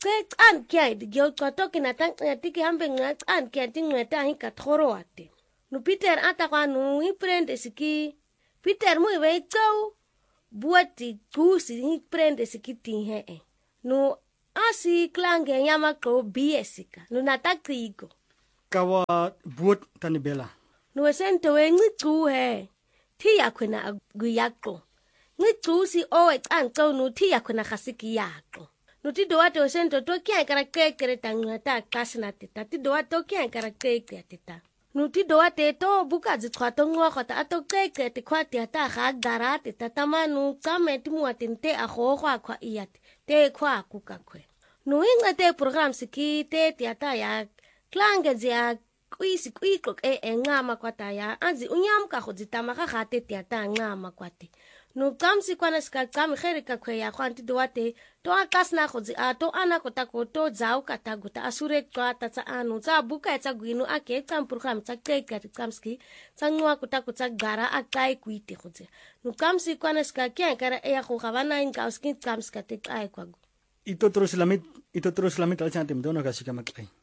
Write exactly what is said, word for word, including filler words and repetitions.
ke an ke di gyo to ke na tang ti ke hambe nga an ke ti ngeta hi ka thoro ate no Peter ata kwa no hi prende siki Peter mu we chau buati kusi hi prende siki ti he no asi klange nyama ko biesika no natakigo kawa buat tanibela no sento we ngicu he thi yakhona guyaqo ngicu si o ecanco no thi yakhona khasiki yaqo no ti doa to sento to kya karakter kere tanga ta kasna tita ti doa to kya karakter kya tita no ti doa te to buka zi khwato ngwa khota ato keke ti khwati ata ga garate tata manu kame ti muatinte a go gwa khwa iyat te khwa kuka khwe no inga te program siki te ti ata ya klange zia kwisi kwiko e engama kwata ya anzi unyam ka go dzitama ga gate ti ata ngama kwate no kamsi kwana ska kami khere ka khwe ya kwanti doate to akasna go dzi ato ana kota ko to dzau kata guta asure kwata tsa anu tsa buka tsa gwinu ake tsam program tsa teka tsamski tsa ngwa kota ko tsa gara akai kwite go dzi no kamsi kwana ska kya kara e ya go ga bana in kauski tsamska te kai kwago ito terus lamit ito terus lamit al chantim dono ka sika makai